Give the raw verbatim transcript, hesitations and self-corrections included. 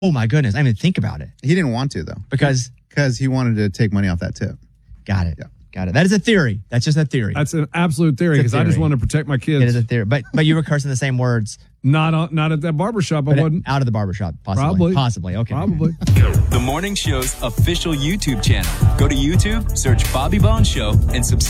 Oh, my goodness. I didn't even think about it. He didn't want to, though. Because? Because he wanted to take money off that tip. Got it. Yeah. Got it. That is a theory. That's just a theory. That's an absolute theory because I just want to protect my kids. It is a theory. But but you were cursing the same words. Not on, not at that barbershop. I wasn't. Out of the barbershop, possibly. Probably. Possibly. Okay. Probably. The Morning Show's official YouTube channel. Go to YouTube, search Bobby Bones Show, and subscribe.